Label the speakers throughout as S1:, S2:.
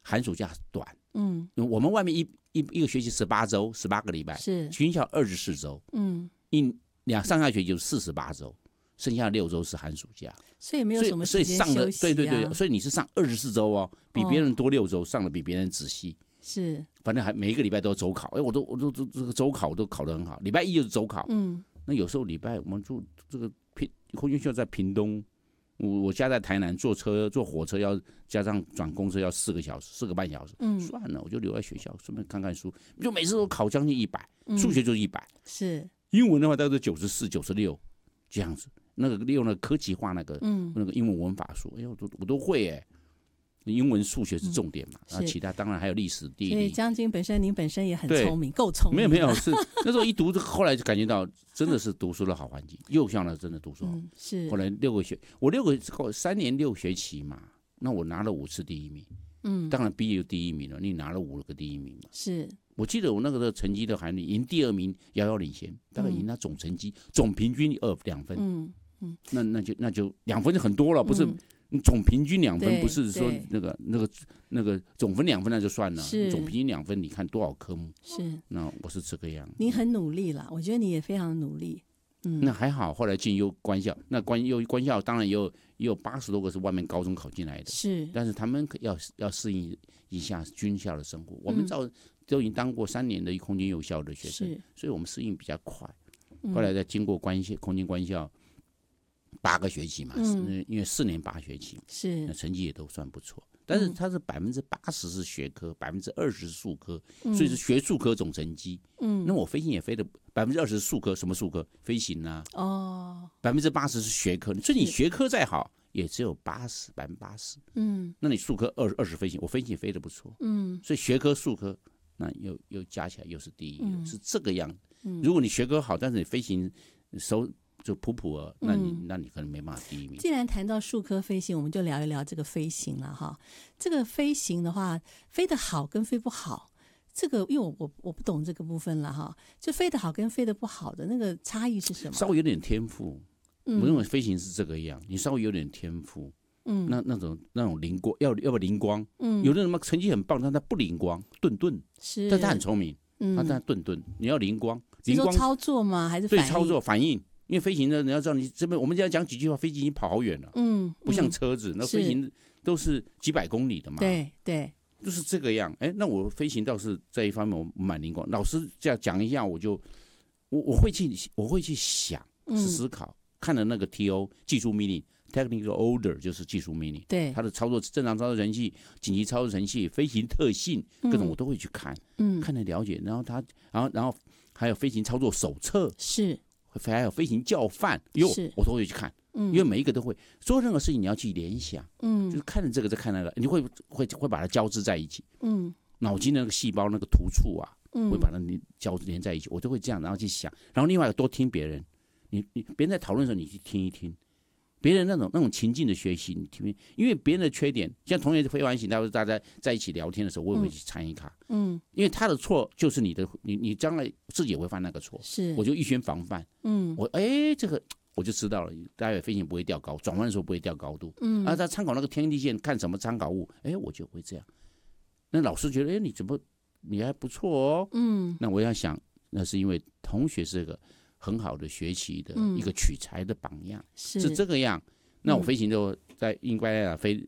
S1: 寒暑假短。我们外面一个学期18周，18个礼拜，
S2: 是
S1: 军校24周，上下学期就48周，剩下6周是寒暑假，
S2: 所以没有什么时间
S1: 上了，
S2: 休息啊。
S1: 对，所以你是上24周哦，比别人多6周，上的比别人仔细。
S2: 是，
S1: 反正每一个礼拜都有周考，我都这个周考我都考得很好。礼拜一就是周考，那有时候礼拜我们住这个空军校在屏东，我家在台南，坐火车要加上转公车要4个半小时，算了，我就留在学校，顺便看看书，就每次都考将近100，数学就是100，
S2: 是
S1: 英文的话大概是94、96这样子。那个利用那个科技化那个英文文法书，我都会哎。英文、数学是重点嘛，然后其他当然还有历史、地理。
S2: 所以将军您本身也很聪明，够聪明。
S1: 没有，是那时候一读，后来就感觉到真的是读书的好环境。幼校呢，真的读书好。
S2: 是。后
S1: 来我3年6学期嘛，那我拿了5次第1名。当然毕业就第1名了，你拿了5个第1名嘛。
S2: 是。
S1: 我记得我那个的成绩的还赢第2名，遥遥领先，大概赢他总成绩总平均2分。那就2分就很多了，不是？总平均2分，不是说那个总分2分那就算了，总平均2分，你看多少科目？
S2: 是，
S1: 那我是这个样。
S2: 您很努力啦，我觉得你也非常努力。
S1: 那还好，后来进官校，那官校当然也有80多个是外面高中考进来的，
S2: 是，
S1: 但是他们要适应一下军校的生活。我们都已经当过3年的空军幼校的学生，所以我们适应比较快。后来再经过空军官校。8个学期嘛，因为4年8学期，
S2: 是
S1: 那成绩也都算不错。但是它是80%是学科，20%是术科，所以是学术科总成绩。那我飞行也飞的20%是术科，什么术科？飞行啊。80%是学科，所以你学科再好，也只有80%。那你术科20飞行，我飞行也飞得不错。所以学科术科那又加起来又是第1，是这个样子。如果你学科好，但是你飞行就普了，那你可能没办法第1名。
S2: 既然谈到术科飞行，我们就聊一聊这个飞行了哈。这个飞行的话，飞得好跟飞不好，这个因为我不懂这个部分了哈。就飞得好跟飞得不好的那个差异是什么？
S1: 稍微有点天赋，我认为飞行是这个样，你稍微有点天赋，那种灵光要不灵光，有的人成绩很棒，但他不灵光，顿，
S2: 是，
S1: 但他很聪明，他顿，你要灵光，
S2: 是说操作吗？还是反应？
S1: 对，操作反应。因为飞行呢，你要知道，你这边我们这样讲几句话，飞机已经跑好远了，不像车子，那飞行都是几百公里的嘛，
S2: 对，
S1: 就是这个样。那我飞行倒是这一方面我蛮灵光。老师这样讲一下，我会去想，思考，看了那个 TO 技术命令 ，technical order 就是技术命令，
S2: 对，
S1: 它的正常操作程序、紧急操作程序、飞行特性各种我都会去看，看了了解，然后还有飞行操作手册
S2: 是。
S1: 还有飞行教范，我都会去看，因为每一个都会做任何事情，你要去联想，就是看了这个再看那个，你会把它交织在一起，脑筋那个细胞那个突触啊，会把它连在一起，我都会这样，然后去想，然后另外多听别人，你别人在讨论的时候，你去听一听。别人那种情境的学习，你听，因为别人的缺点，像同学飞完行，大家在一起聊天的时候，我也会去参与他，因为他的错就是你的，你将来自己也会犯那个错，
S2: 是，
S1: 我就预先防范，这个我就知道了，待会飞行不会掉高，转弯的时候不会掉高度，他参考那个天地线看什么参考物，我就会这样，那老师觉得，你还不错哦，那我要想，那是因为同学是个很好的学习的一个取材的榜样，是这个样。那我飞行就在应该飞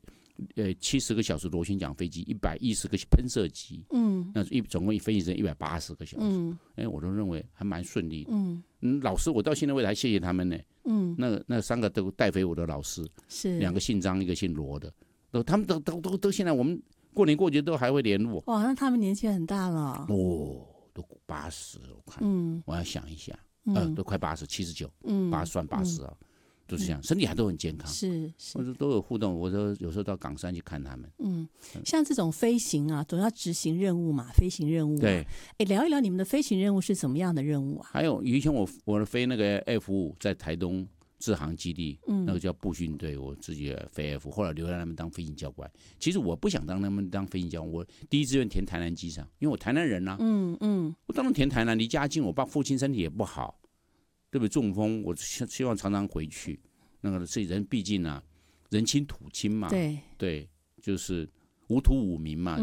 S1: 70个小时螺旋桨飞机，110个喷射机，那总共飞行成180个小时，我都认为还蛮顺利的。老师我到现在为止还谢谢他们呢。那3个都带飞我的老师，是2个姓张，1个姓罗的，他们都现在我们过年过节都还会联络。
S2: 哇，那他们年纪很大了。
S1: 都80，我看，我要想一下。都快80、79，算80啊，就是这样，身体还都很健康，是，或者都有互动。我说有时候到冈山去看他们，
S2: 像这种飞行啊，总要执行任务嘛，飞行任务，对，聊一聊你们的飞行任务是什么样的任务啊？
S1: 还有以前我飞那个 F5在台东制航基地，那个叫步训队，我自己飞 F， 后来留在他们当飞行教官。其实我不想他们当飞行教官，我第一志愿填台南机场，因为我台南人啊，我当然填台南，离家近，我爸父亲身体也不好，对不对？中风，我希望常常回去。那个是人，毕竟啊，人亲土亲嘛，对，就是无土无民嘛。